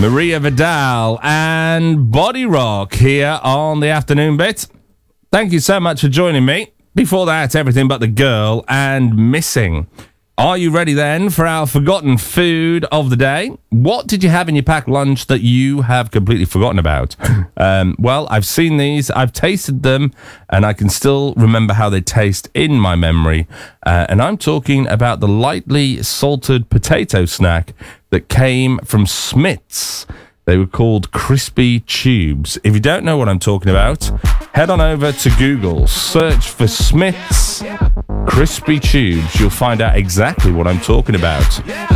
Maria Vidal and Body Rock here on the afternoon bit. Thank you so much for joining me. Before that, Everything But the Girl and Missing. Are you ready then for our forgotten food of the day? What did you have in your packed lunch that you have completely forgotten about? Well, I've seen these, I've tasted them, and I can still remember how they taste in my memory. And I'm talking about the lightly salted potato snack that came from Smith's. They were called Crispy Tubes. If you don't know what I'm talking about, head on over to Google, search for Smith's Crispy Tubes. You'll find out exactly what I'm talking about.